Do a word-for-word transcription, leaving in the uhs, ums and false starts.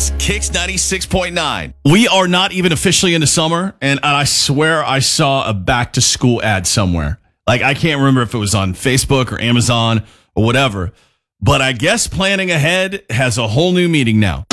Sports, Kicks ninety-six point nine. We are not even officially into summer, and I swear I saw a back to school ad somewhere. Like, I can't remember if it was on Facebook or Amazon or whatever, but I guess planning ahead has a whole new meaning now.